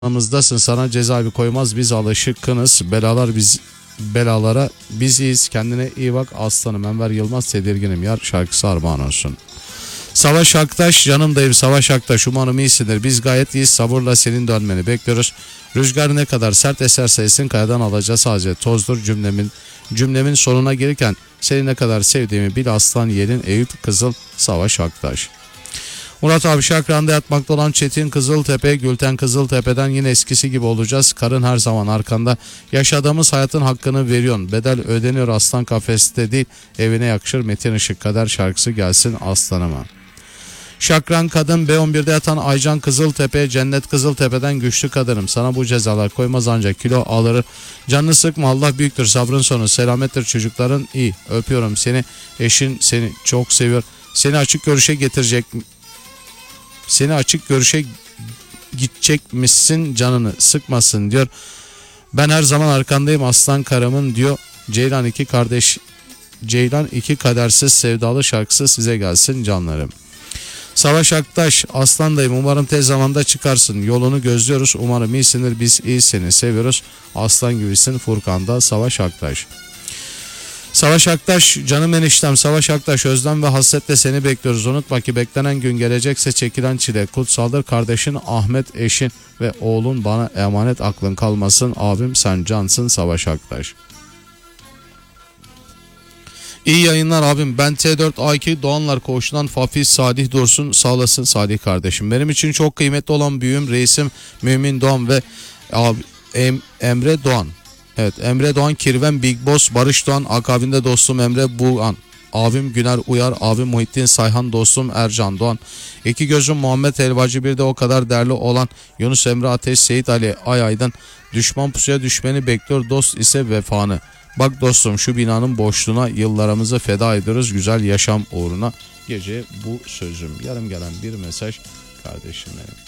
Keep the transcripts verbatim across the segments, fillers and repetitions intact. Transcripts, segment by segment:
Yanımızdasın, sana cezaevi koymaz, biz alışıkınız, belalar biz belalara biziz, kendine iyi bak aslanım. Enver Yılmaz, tedirginim yar şarkısı armağan olsun. Savaş Aktaş, canımdayım Savaş Aktaş, umarım iyisindir, biz gayet iyiyiz, sabırla senin dönmeni bekliyoruz. Rüzgar ne kadar sert eserse esin, kayadan alacağı sadece tozdur. Cümlemin cümlemin sonuna gelirken seni ne kadar sevdiğimi bil, aslan yerin Eyüp Kızıl. Savaş Aktaş. Murat abi, Şakran'da yatmakta olan Çetin Kızıltepe, Gülten Kızıltepe'den yine eskisi gibi olacağız. Karın her zaman arkanda. Yaşadığımız hayatın hakkını veriyorsun. Bedel ödeniyor, aslan kafeste değil, evine yakışır. Metin Işık Kader şarkısı gelsin aslanıma. Şakran kadın, B on bir'de yatan Aycan Kızıltepe, Cennet Kızıltepe'den güçlü kadınım. Sana bu cezalar koymaz ancak kilo alır. Canını sıkma, Allah büyüktür, sabrın sonu selamettir, çocukların iyi. Öpüyorum seni, eşin seni çok seviyor. Seni açık görüşe getirecek Seni açık görüşe gidecekmişsin, canını sıkmasın diyor. Ben her zaman arkandayım aslan karımın diyor. Ceylan iki kardeş Ceylan iki kadersiz sevdalı şarkısı size gelsin canlarım. Savaş Aktaş, aslandayım, umarım tez zamanda çıkarsın, yolunu gözlüyoruz, umarım iyisindir, biz iyi, seni seviyoruz, aslan gibisin. Furkan'da Savaş Aktaş. Savaş Aktaş, canım eniştem Savaş Aktaş, özlem ve hasretle seni bekliyoruz. Unutma ki beklenen gün gelecekse çekilen çile kutsaldır. Kardeşin Ahmet, eşin ve oğlun bana emanet, aklın kalmasın. Abim sen cansın. Savaş Aktaş. İyi yayınlar abim. Ben T dört A iki Doğanlar Koğuşu'ndan Fafiz Salih Dursun, sağ olasın Salih kardeşim. Benim için çok kıymetli olan büyüğüm, reisim Mümin Doğan ve abi, em, Emre Doğan. Evet, Emre Doğan Kirven, Big Boss Barış Doğan, akabinde dostum Emre Buğan, abim Güner Uyar, abim Muhittin Sayhan, dostum Ercan Doğan, iki gözüm Muhammed Helvacı, bir de o kadar değerli olan Yunus Emre Ateş, Seyit Ali Ayay'dan. Düşman pusuya düşmeni bekliyor, dost ise vefanı. Bak dostum, şu binanın boşluğuna yıllarımızı feda ediyoruz güzel yaşam uğruna. Gece bu sözüm. Yarım gelen bir mesaj kardeşim benim.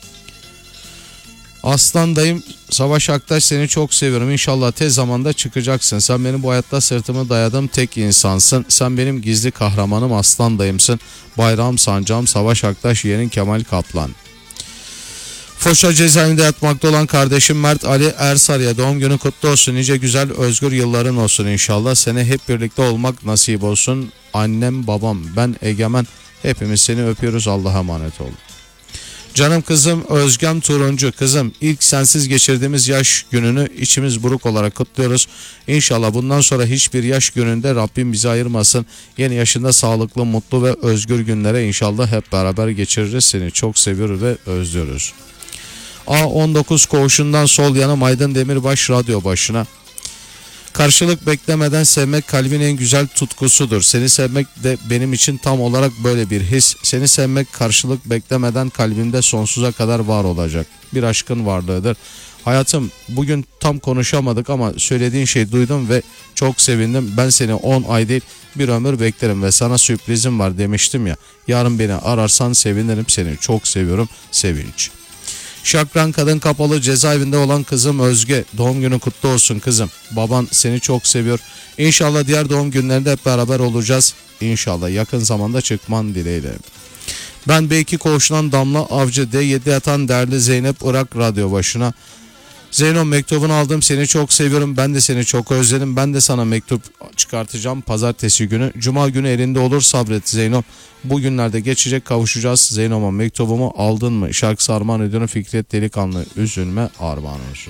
Aslandayım Savaş Aktaş, seni çok seviyorum, İnşallah tez zamanda çıkacaksın. Sen benim bu hayatta sırtımı dayadığım tek insansın. Sen benim gizli kahramanım, aslandayımsın. Bayrağım sancağım Savaş Aktaş, yerin Kemal Kaplan. Foça cezaevinde yatmakta olan kardeşim Mert Ali Ersarya, doğum günü kutlu olsun. Nice güzel özgür yılların olsun inşallah. Sene hep birlikte olmak nasip olsun. Annem babam ben Egemen, hepimiz seni öpüyoruz, Allah'a emanet ol. Canım kızım Özgem Turuncu, kızım ilk sensiz geçirdiğimiz yaş gününü içimiz buruk olarak kutluyoruz. İnşallah bundan sonra hiçbir yaş gününde Rabbim bizi ayırmasın. Yeni yaşında sağlıklı, mutlu ve özgür günlere inşallah hep beraber geçiririz. Seni çok seviyoruz ve özlüyoruz. A on dokuz koğuşundan sol yanım Aydın Demirbaş, radyo başına. Karşılık beklemeden sevmek kalbin en güzel tutkusudur. Seni sevmek de benim için tam olarak böyle bir his. Seni sevmek karşılık beklemeden kalbimde sonsuza kadar var olacak bir aşkın varlığıdır. Hayatım, bugün tam konuşamadık ama söylediğin şeyi duydum ve çok sevindim. Ben seni on ay değil bir ömür beklerim ve sana sürprizim var demiştim ya. Yarın beni ararsan sevinirim, seni çok seviyorum. Sevinç. Şakran kadın kapalı cezaevinde olan kızım Özge, doğum günü kutlu olsun kızım. Baban seni çok seviyor. İnşallah diğer doğum günlerinde hep beraber olacağız. İnşallah yakın zamanda çıkman dileğiyle. Ben B iki koğuşundan Damla Avcı, D yedi yatan değerli Zeynep Irak, radyo başına. Zeyno, mektubunu aldım, seni çok seviyorum, ben de seni çok özledim, ben de sana mektup çıkartacağım pazartesi günü. Cuma günü elinde olur, sabret Zeyno, bugünlerde geçecek, kavuşacağız. Zeyno'ma mektubumu aldın mı şarkısı armağan ediyorum. Fikret Delikanlı, üzülme armağan olsun.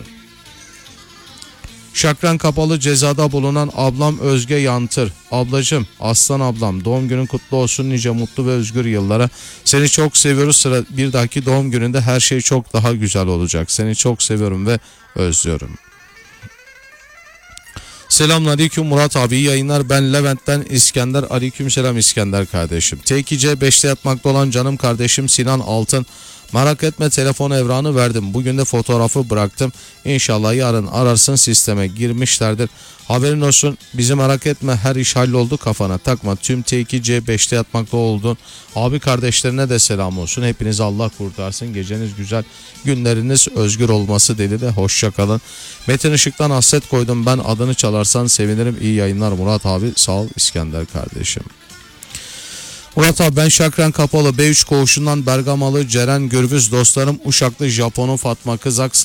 Şakran kapalı cezada bulunan ablam Özge Yantır, ablacım aslan ablam, doğum günün kutlu olsun, nice mutlu ve özgür yıllara. Seni çok seviyoruz, sıra bir dahaki doğum gününde her şey çok daha güzel olacak. Seni çok seviyorum ve özlüyorum. Selamünaleyküm Murat abi, iyi yayınlar, ben Levent'ten İskender. Aleykümselam İskender kardeşim. T iki C beşte yatmakta olan canım kardeşim Sinan Altın, merak etme, telefon evranı verdim, bugün de fotoğrafı bıraktım, İnşallah yarın ararsın, sisteme girmişlerdir, haberin olsun. Bizi merak etme, her iş halloldu, kafana takma. Tüm T iki C beşte yatmakta oldun abi kardeşlerine de selam olsun. Hepinizi Allah kurtarsın, geceniz güzel, günleriniz özgür olması dileğiyle, hoşça kalın. Metin Işık'tan hasret koydum ben, adını çalarsan sevinirim. İyi yayınlar Murat abi, sağ ol İskender kardeşim. Murat abi ben Şakran Kapalı B üç koğuşundan Bergamalı Ceren Gürbüz dostlarım, Uşaklı Japonu Fatma Kızak